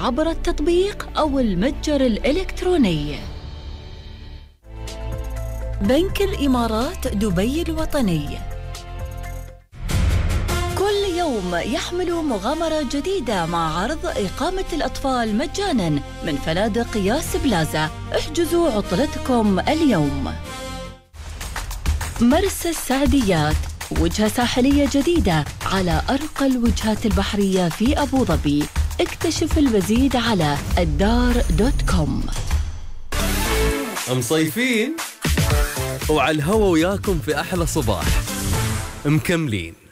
عبر التطبيق أو المتجر الإلكتروني. بنك الإمارات دبي الوطني كل يوم يحمل مغامرة جديدة مع عرض إقامة الأطفال مجاناً من فنادق ياس بلازا. احجزوا عطلتكم اليوم. مرسى السعديات، وجهة ساحلية جديدة على أرقى الوجهات البحرية في أبو ظبي. اكتشف المزيد على الدار.com. مصيفين وعلى الهوا وياكم في أحلى صباح مكملين.